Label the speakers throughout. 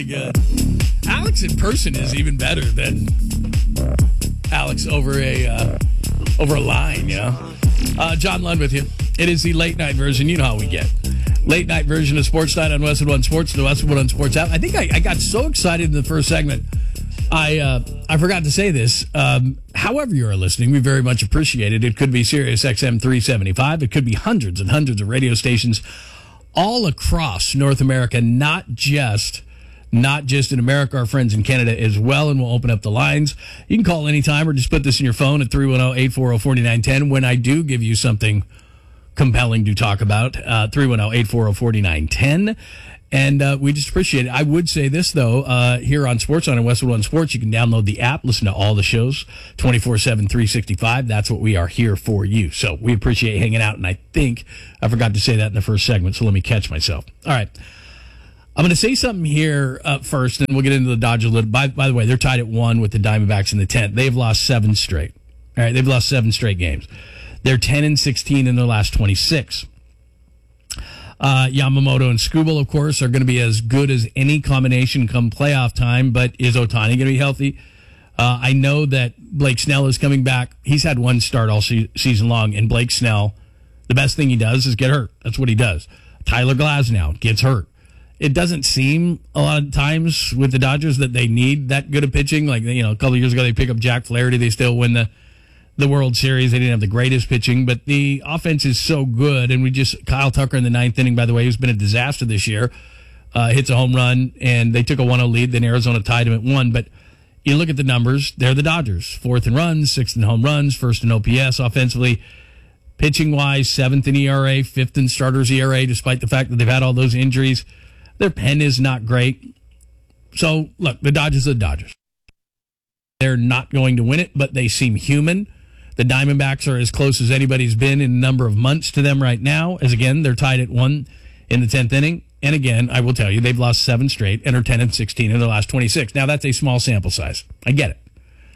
Speaker 1: good. Alex in person is even better than Alex over a line, you know. John Lund with you. It is the late night version. You know how we get. Late night version of Sports Night on Westwood One Sports, the Westwood One Sports app. I think I got so excited in the first segment. I forgot to say this. However you are listening, we very much appreciate it. It could be Sirius XM 375. It could be hundreds and hundreds of radio stations all across North America, not just in America, our friends in Canada as well, and we'll open up the lines. You can call anytime or just put this in your phone at 310-840-4910 when I do give you something compelling to talk about, 310-840-4910. And we just appreciate it. I would say this, though, here on Sports on Westwood One Sports, you can download the app, listen to all the shows, 24/7, 365. That's what we are here for you. So we appreciate hanging out, and I think I forgot to say that in the first segment, so let me catch myself. All right. I'm going to say something here first, and we'll get into the Dodgers a little. By the way, they're tied at 1 with the Diamondbacks in the 10th. They've lost 7 straight. All right, they've lost 7 straight games. They're 10-16 in their last 26. Yamamoto and Skubal, of course, are going to be as good as any combination come playoff time, but is Ohtani going to be healthy? I know that Blake Snell is coming back. He's had 1 start all season long, and Blake Snell, the best thing he does is get hurt. That's what he does. Tyler Glasnow gets hurt. It doesn't seem a lot of times with the Dodgers that they need that good of pitching. Like, you know, a couple of years ago, they pick up Jack Flaherty. They still win the World Series. They didn't have the greatest pitching, but the offense is so good. And Kyle Tucker in the 9th inning, by the way, who's been a disaster this year, hits a home run, and they took a 1-0 lead. Then Arizona tied him at 1. But you look at the numbers, they're the Dodgers. 4th in runs, 6th in home runs, 1st in OPS offensively. Pitching-wise, 7th in ERA, 5th in starters ERA, despite the fact that they've had all those injuries. Their pen is not great. So, look, the Dodgers are the Dodgers. They're not going to win it, but they seem human. The Diamondbacks are as close as anybody's been in a number of months to them right now, as, again, they're tied at 1 in the 10th inning. And, again, I will tell you, they've lost 7 straight and are 10-16 in the last 26. Now, that's a small sample size. I get it.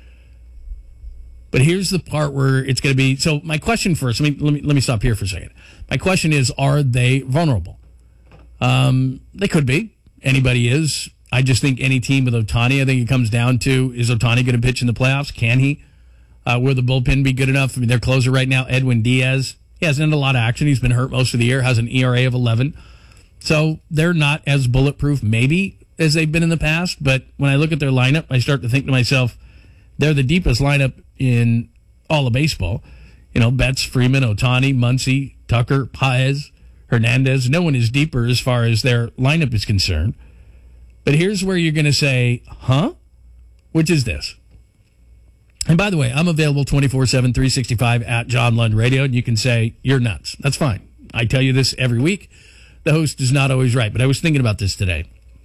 Speaker 1: But here's the part where it's going to be. So, my question first, let me stop here for a second. My question is, are they vulnerable? They could be. Anybody is. I just think any team with Ohtani, I think it comes down to, is Ohtani going to pitch in the playoffs? Can he? Will the bullpen be good enough? I mean, their closer right now, Edwin Diaz, he hasn't had a lot of action. He's been hurt most of the year, has an ERA of 11. So they're not as bulletproof, maybe, as they've been in the past. But when I look at their lineup, I start to think to myself, they're the deepest lineup in all of baseball. You know, Betts, Freeman, Ohtani, Muncy, Tucker, Paez, Hernandez. No one is deeper as far as their lineup is concerned. But here's where you're going to say, huh? Which is this. And by the way, I'm available 24/7, 365 at John Lund Radio. And you can say, you're nuts. That's fine. I tell you this every week. The host is not always right. But I was thinking about this today.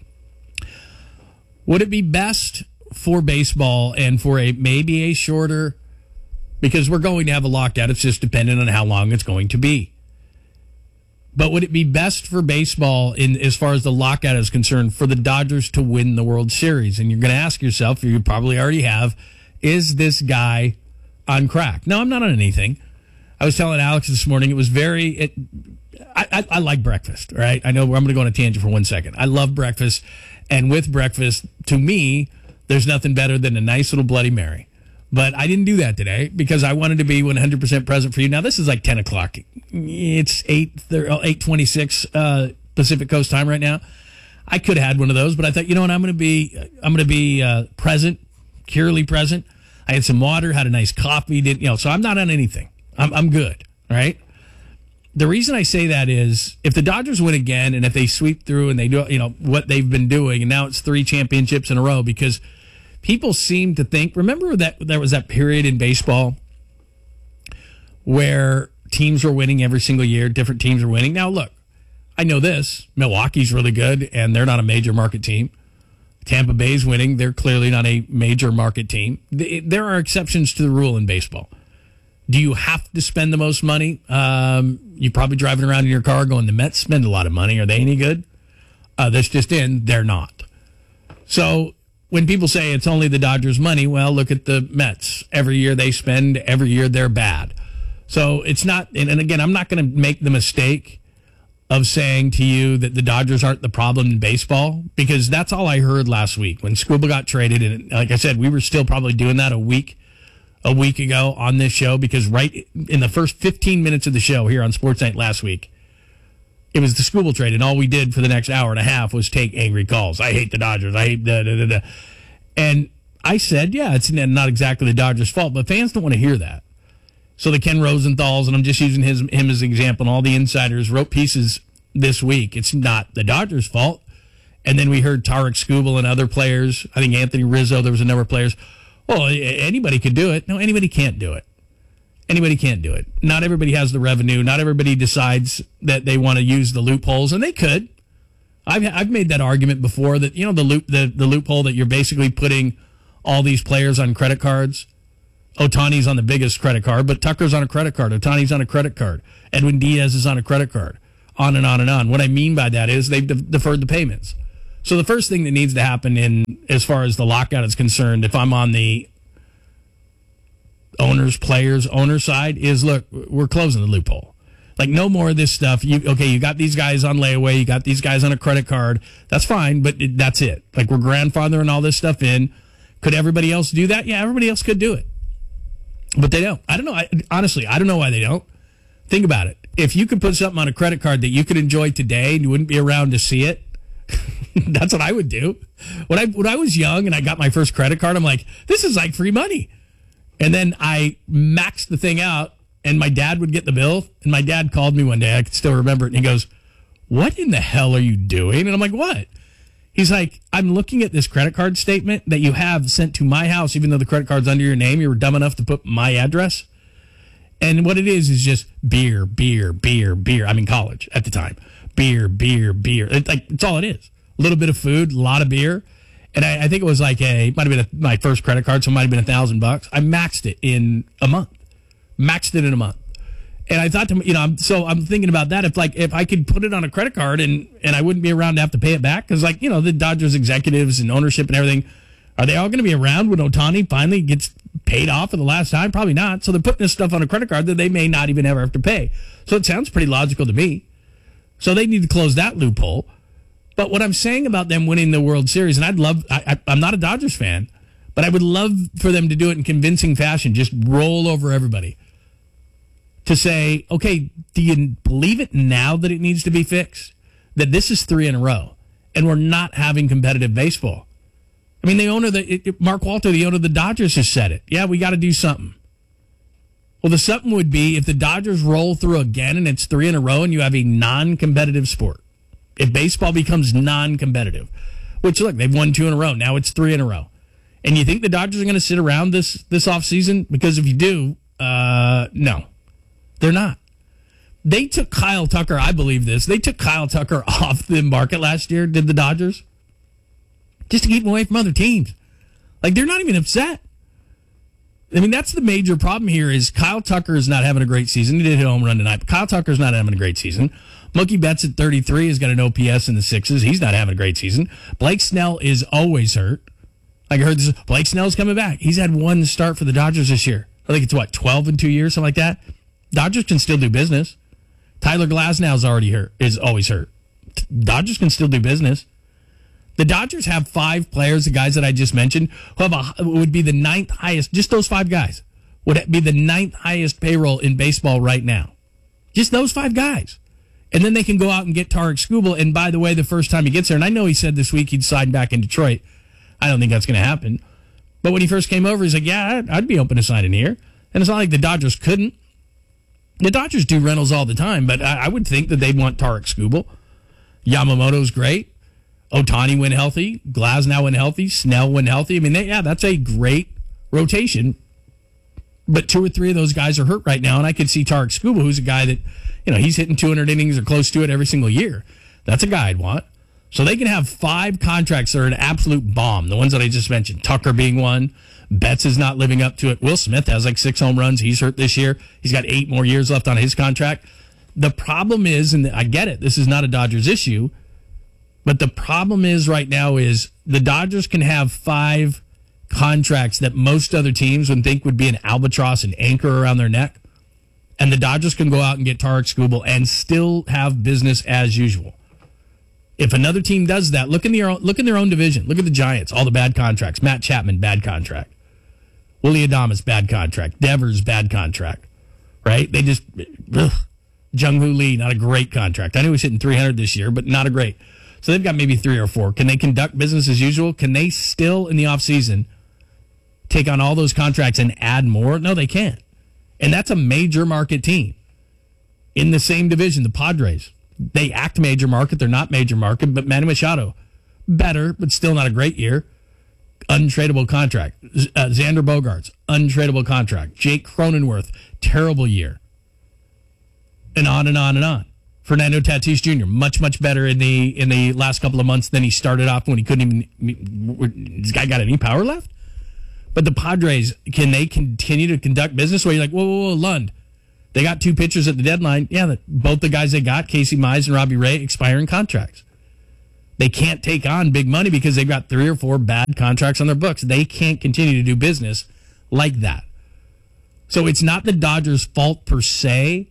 Speaker 1: Would it be best for baseball and for maybe a shorter, because we're going to have a lockout. It's just dependent on how long it's going to be. But would it be best for baseball, in as far as the lockout is concerned, for the Dodgers to win the World Series? And you're going to ask yourself, you probably already have, is this guy on crack? No, I'm not on anything. I was telling Alex this morning, it was I like breakfast, right? I know I'm going to go on a tangent for 1 second. I love breakfast. And with breakfast, to me, there's nothing better than a nice little Bloody Mary. But I didn't do that today because I wanted to be 100% present for you. Now, this is like 10 o'clock. It's 8:26 Pacific Coast time right now. I could have had one of those, but I thought, you know what, I'm going to be present, purely present. I had some water, had a nice coffee, so I'm not on anything. I'm good, all right? The reason I say that is if the Dodgers win again and if they sweep through and they do, what they've been doing, and now it's 3 championships in a row, because people seem to think, remember that there was that period in baseball where teams were winning every single year, different teams were winning. Now, look, I know this. Milwaukee's really good, and they're not a major market team. Tampa Bay's winning. They're clearly not a major market team. There are exceptions to the rule in baseball. Do you have to spend the most money? You're probably driving around in your car going, the Mets spend a lot of money. Are they any good? That's just in. They're not. So when people say it's only the Dodgers' money, well, look at the Mets. Every year they spend, every year they're bad. So it's not, and again, I'm not going to make the mistake of saying to you that the Dodgers aren't the problem in baseball, because that's all I heard last week when Skubal got traded. And like I said, we were still probably doing that a week ago on this show, because right in the first 15 minutes of the show here on Sportsnight last week, it was the Skubal trade, and all we did for the next hour and a half was take angry calls. I hate the Dodgers. I hate the. And I said, yeah, it's not exactly the Dodgers' fault, but fans don't want to hear that. So the Ken Rosenthal's, and I'm just using him as an example, and all the insiders wrote pieces this week. It's not the Dodgers' fault. And then we heard Tarik Skubal and other players. I think Anthony Rizzo, there was a number of players. Well, anybody could do it. No, anybody can't do it. Anybody can't do it. Not everybody has the revenue. Not everybody decides that they want to use the loopholes, and they could. I've made that argument before that, you know, the loophole that you're basically putting all these players on credit cards. Ohtani's on the biggest credit card, but Tucker's on a credit card. Ohtani's on a credit card. Edwin Diaz is on a credit card. On and on and on. What I mean by that is they've deferred the payments. So the first thing that needs to happen as far as the lockout is concerned, if I'm on the owner side, is, look, we're closing the loophole. Like, no more of this stuff. You got these guys on layaway, you got these guys on a credit card. That's fine, but that's it. Like, we're grandfathering all this stuff in. Could everybody else do that? Yeah, everybody else could do it. But they don't. I don't know. Honestly, I don't know why they don't. Think about it. If you could put something on a credit card that you could enjoy today and you wouldn't be around to see it, that's what I would do. When I was young and I got my first credit card, I'm like, this is like free money. And then I maxed the thing out, and my dad would get the bill. And my dad called me one day. I can still remember it. And he goes, what in the hell are you doing? And I'm like, what? He's like, I'm looking at this credit card statement that you have sent to my house, even though the credit card's under your name. You were dumb enough to put my address. And what it is just beer. I'm in college at the time. Beer. It's all it is. A little bit of food, a lot of beer. And I think it was like might have been my first credit card, so it might have been $1,000. I maxed it in a month. And I thought I'm thinking about that. If I could put it on a credit card and I wouldn't be around to have to pay it back, because the Dodgers executives and ownership and everything, are they all going to be around when Ohtani finally gets paid off for the last time? Probably not. So they're putting this stuff on a credit card that they may not even ever have to pay. So it sounds pretty logical to me. So they need to close that loophole. But what I'm saying about them winning the World Series, and I'm not a Dodgers fan, but I would love for them to do it in convincing fashion, just roll over everybody. To say, okay, do you believe it now that it needs to be fixed? That this is 3 in a row, and we're not having competitive baseball. I mean, the owner, Mark Walter, the owner of the Dodgers, has said it. Yeah, we got to do something. Well, the something would be if the Dodgers roll through again and it's 3 in a row and you have a non-competitive sport. If baseball becomes non-competitive, which, look, they've won 2 in a row. Now it's 3 in a row. And you think the Dodgers are going to sit around this offseason? Because if you do, no. They're not. They took Kyle Tucker, I believe this. They took Kyle Tucker off the market last year, did the Dodgers? Just to keep him away from other teams. Like, they're not even upset. I mean, that's the major problem here is Kyle Tucker is not having a great season. He did hit a home run tonight, but Kyle Tucker's not having a great season. Mookie Betts at 33 has got an OPS in the 6s. He's not having a great season. Blake Snell is always hurt. Like, I heard this. Blake Snell's coming back. He's had one start for the Dodgers this year. I think it's, 12 in 2 years, something like that. Dodgers can still do business. Tyler Glasnow's is always hurt. Dodgers can still do business. The Dodgers have 5 players, the guys that I just mentioned, who would be the 9th highest. Just those 5 guys would be the 9th highest payroll in baseball right now. Just those 5 guys. And then they can go out and get Tarik Skubal. And by the way, the first time he gets there, and I know he said this week he'd sign back in Detroit. I don't think that's going to happen. But when he first came over, he's like, yeah, I'd be open to signing here. And it's not like the Dodgers couldn't. The Dodgers do rentals all the time, but I would think that they'd want Tarik Skubal. Yamamoto's great. Ohtani went healthy. Glasnow went healthy. Snell went healthy. I mean, that's a great rotation. But 2 or 3 of those guys are hurt right now, and I could see Tarik Skubal, who's a guy that, he's hitting 200 innings or close to it every single year. That's a guy I'd want. So they can have 5 contracts that are an absolute bomb. The ones that I just mentioned, Tucker being one. Betts is not living up to it. Will Smith has 6 home runs. He's hurt this year. He's got 8 more years left on his contract. The problem is, and I get it, this is not a Dodgers issue, but the problem is right now is the Dodgers can have 5 contracts that most other teams would think would be an albatross and anchor around their neck. And the Dodgers can go out and get Tarek Skubal and still have business as usual. If another team does that, look in their own division. Look at the Giants, all the bad contracts. Matt Chapman, bad contract. Willy Adames, bad contract. Devers, bad contract. Right? They just, Jung-Hoo Lee, not a great contract. I know he's hitting 300 this year, but not a great. So they've got maybe 3 or 4. Can they conduct business as usual? Can they still, in the offseason, take on all those contracts and add more? No, they can't. And that's a major market team. In the same division, the Padres. They act major market. They're not major market, but Manny Machado, better, but still not a great year. Untradeable contract. Xander Bogaerts, untradeable contract. Jake Cronenworth, terrible year. And on and on and on. Fernando Tatis Jr., much, much better in the last couple of months than he started off when he couldn't even. This guy got any power left? But the Padres, can they continue to conduct business where you're like, whoa, Lund? They got 2 pitchers at the deadline. Yeah, both the guys they got, Casey Mize and Robbie Ray, expiring contracts. They can't take on big money because they've got 3 or 4 bad contracts on their books. They can't continue to do business like that. So it's not the Dodgers' fault per se,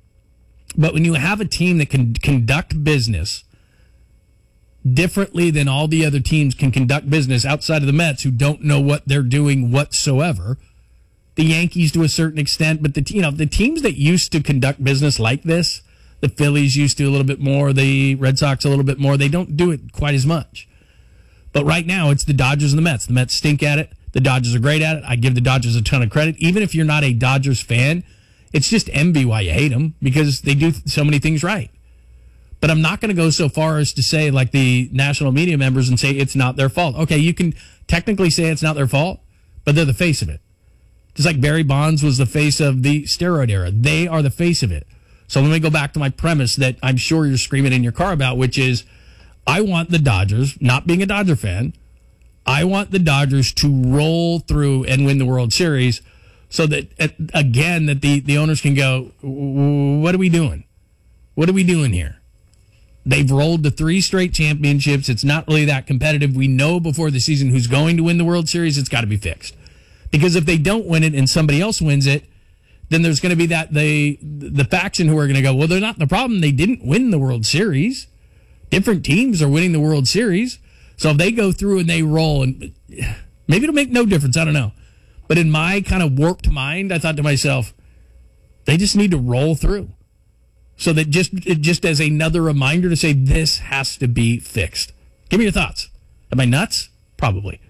Speaker 1: but when you have a team that can conduct business differently than all the other teams can conduct business outside of the Mets, who don't know what they're doing whatsoever, the Yankees to a certain extent, but the teams that used to conduct business like this, the Phillies used to a little bit more, the Red Sox a little bit more, they don't do it quite as much. But right now, it's the Dodgers and the Mets. The Mets stink at it. The Dodgers are great at it. I give the Dodgers a ton of credit. Even if you're not a Dodgers fan, it's just envy why you hate them, because they do so many things right. But I'm not going to go so far as to say, like the national media members, and say it's not their fault. Okay, you can technically say it's not their fault, but they're the face of it. Just like Barry Bonds was the face of the steroid era. They are the face of it. So let me go back to my premise that I'm sure you're screaming in your car about, which is I want the Dodgers, not being a Dodger fan, I want the Dodgers to roll through and win the World Series so that, again, that the owners can go, what are we doing? What are we doing here? They've rolled to 3 straight championships. It's not really that competitive. We know before the season who's going to win the World Series. It's got to be fixed. Because if they don't win it and somebody else wins it, then there's going to be that the faction who are going to go, well, they're not the problem. They didn't win the World Series. Different teams are winning the World Series. So if they go through and they roll, and maybe it'll make no difference. I don't know. But in my kind of warped mind, I thought to myself, they just need to roll through. So that just as another reminder to say this has to be fixed. Give me your thoughts. Am I nuts? Probably.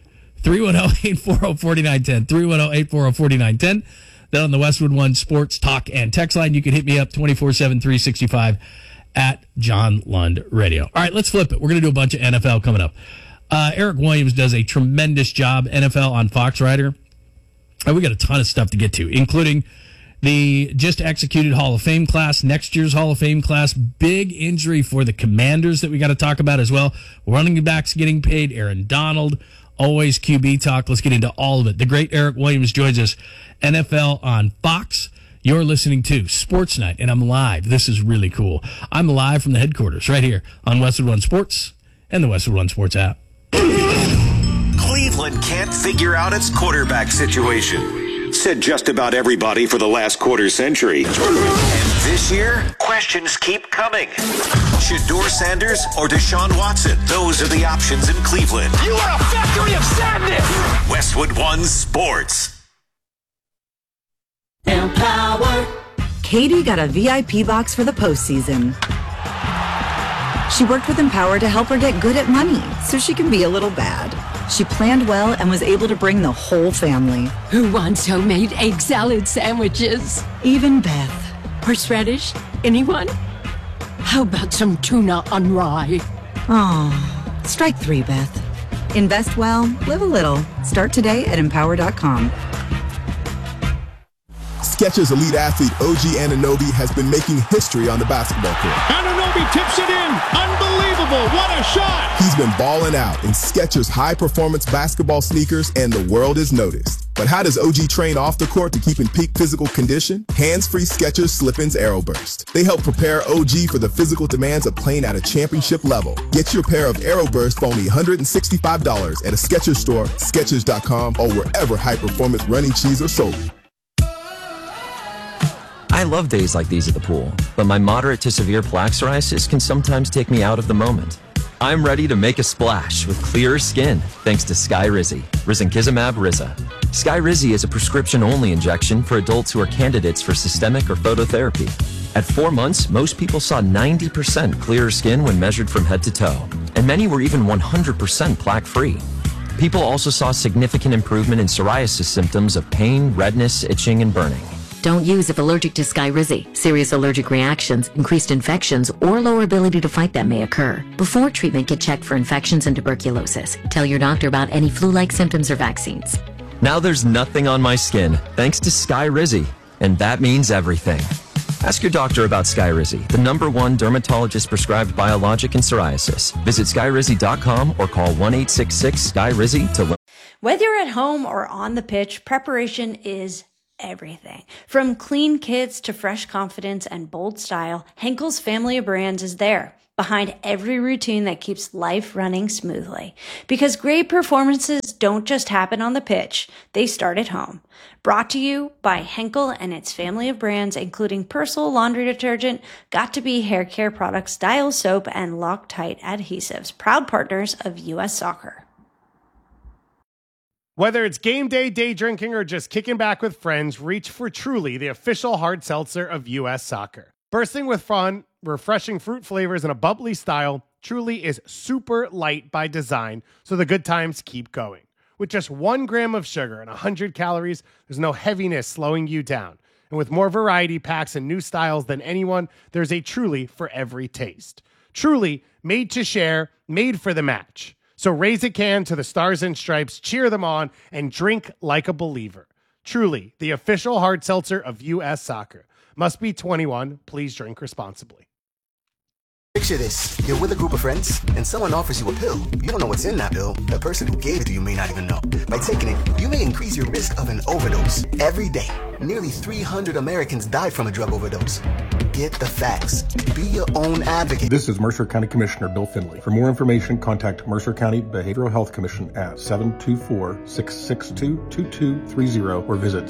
Speaker 1: 310-840-4910. 310-840-4910. Then on the Westwood One Sports Talk and Text line, you can hit me up 24/7, 365 at John Lund Radio. All right, let's flip it. We're going to do a bunch of NFL coming up. Eric Williams does a tremendous job, NFL on Fox Writer. And we got a ton of stuff to get to, including the just executed Hall of Fame class, next year's Hall of Fame class, big injury for the Commanders that we got to talk about as well. Running backs getting paid, Aaron Donald, always QB talk. Let's get into all of it. The great Eric Williams joins us, NFL on Fox. You're listening to Sports Night, and I'm live. This is really cool. I'm live from the headquarters right here on Westwood One Sports and the Westwood One Sports app.
Speaker 2: Cleveland can't figure out its quarterback situation. Said just about everybody for the last quarter century. And this year, questions keep coming. Shedeur Sanders or Deshaun Watson? Those are the options in Cleveland.
Speaker 3: You are a factory of sadness!
Speaker 2: Westwood One Sports.
Speaker 4: Empower. Katie got a VIP box for the postseason. She worked with Empower to help her get good at money so she can be a little bad. She planned well and was able to bring the whole family.
Speaker 5: Who wants homemade egg salad sandwiches?
Speaker 4: Even Beth.
Speaker 5: Horseradish? Anyone? How about some tuna on rye?
Speaker 4: Oh, strike 3, Beth. Invest well, live a little. Start today at Empower.com.
Speaker 6: Skechers elite athlete OG Anunoby has been making history on the basketball court.
Speaker 7: Anunoby tips it in. Unbelievable. What a shot.
Speaker 6: He's been balling out in Skechers high-performance basketball sneakers, and the world has noticed. But how does OG train off the court to keep in peak physical condition? Hands-free Skechers Slip-ins Aeroburst. They help prepare OG for the physical demands of playing at a championship level. Get your pair of Aeroburst for only $165 at a Skechers store, Skechers.com, or wherever high-performance running shoes are sold.
Speaker 8: I love days like these at the pool, but my moderate to severe plaque psoriasis can sometimes take me out of the moment. I'm ready to make a splash with clearer skin thanks to Skyrizi, risankizumab Riza. Skyrizi is a prescription-only injection for adults who are candidates for systemic or phototherapy. At 4 months, most people saw 90% clearer skin when measured from head to toe, and many were even 100% plaque-free. People also saw significant improvement in psoriasis symptoms of pain, redness, itching, and burning.
Speaker 9: Don't use if allergic to Skyrizi. Serious allergic reactions, increased infections, or lower ability to fight them may occur. Before treatment, get checked for infections and tuberculosis. Tell your doctor about any flu-like symptoms or vaccines.
Speaker 8: Now there's nothing on my skin thanks to Skyrizi, and that means everything. Ask your doctor about Skyrizi, the #1 dermatologist-prescribed biologic in psoriasis. Visit Skyrizi.com or call 1-866-SKYRIZI to learn.
Speaker 10: Whether you're at home or on the pitch, preparation is everything. From clean kits to fresh confidence and bold style, Henkel's family of brands is there, behind every routine that keeps life running smoothly. Because great performances don't just happen on the pitch, they start at home. Brought to you by Henkel and its family of brands, including Persil laundry detergent, Got2b hair care products, Dial soap, and Loctite adhesives, proud partners of U.S. Soccer.
Speaker 11: Whether it's game day, day drinking, or just kicking back with friends, reach for Truly, the official hard seltzer of U.S. Soccer. Bursting with fun, refreshing fruit flavors, and a bubbly style, Truly is super light by design, so the good times keep going. With just 1 gram of sugar and 100 calories, there's no heaviness slowing you down. And with more variety packs and new styles than anyone, there's a Truly for every taste. Truly, made to share, made for the match. So raise a can to the Stars and Stripes, cheer them on, and drink like a believer. Truly, the official hard seltzer of U.S. Soccer. Must be 21. Please drink responsibly.
Speaker 12: Picture this. You're with a group of friends, and someone offers you a pill. You don't know what's in that pill. The person who gave it to you may not even know. By taking it, you may increase your risk of an overdose. Every day, nearly 300 Americans die from a drug overdose. Get the facts. Be your own advocate.
Speaker 13: This is Mercer County Commissioner Bill Finley. For more information, contact Mercer County Behavioral Health Commission at 724-662-2230 or visit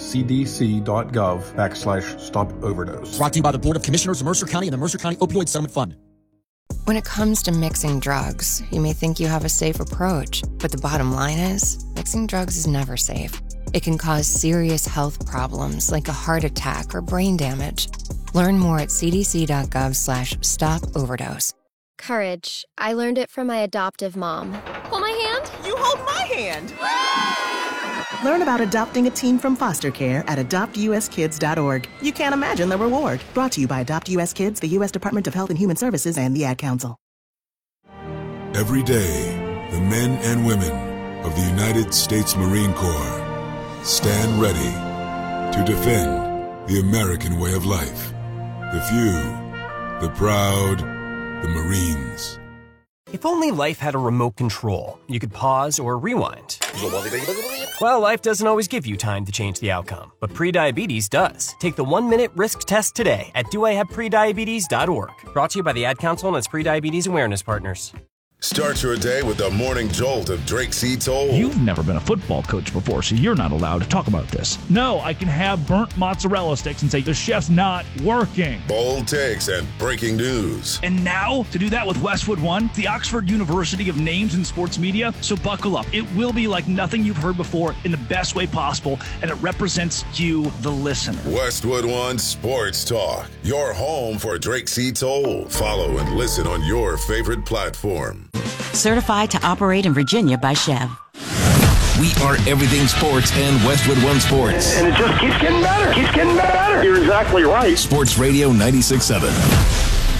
Speaker 13: cdc.gov/stop-overdose.
Speaker 14: Brought to you by the Board of Commissioners of Mercer County and the Mercer County Opioid Settlement Fund.
Speaker 15: When it comes to mixing drugs, you may think you have a safe approach, but the bottom line is, mixing drugs is never safe. It can cause serious health problems like a heart attack or brain damage. Learn more at cdc.gov/stop-overdose.
Speaker 16: Courage. I learned it from my adoptive mom. Hold my hand.
Speaker 17: You hold my hand.
Speaker 18: Learn about adopting a teen from foster care at adoptuskids.org. You can't imagine the reward. Brought to you by Adopt US Kids, the U.S. Department of Health and Human Services, and the Ad Council.
Speaker 19: Every day, the men and women of the United States Marine Corps stand ready to defend the American way of life. The few, the proud, the Marines.
Speaker 20: If only life had a remote control, you could pause or rewind. Well, life doesn't always give you time to change the outcome, but prediabetes does. Take the 1-minute risk test today at doihaveprediabetes.org. Brought to you by the Ad Council and its prediabetes awareness partners.
Speaker 19: Start your day with the morning jolt of Drake C. Toll.
Speaker 21: You've never been a football coach before, so you're not allowed to talk about this. No, I can have burnt mozzarella sticks and say the chef's not working.
Speaker 19: Bold takes and breaking news.
Speaker 21: And now, to do that with Westwood One, the Oxford University of names in sports media, so buckle up. It will be like nothing you've heard before in the best way possible, and it represents you, the listener.
Speaker 19: Westwood One Sports Talk, your home for Drake C. Toll. Follow and listen on your favorite platform.
Speaker 22: Certified to operate in Virginia by Chev.
Speaker 23: We are everything sports and Westwood One Sports.
Speaker 24: And it just keeps getting better. Keeps getting better. You're exactly right.
Speaker 23: Sports Radio 96.7.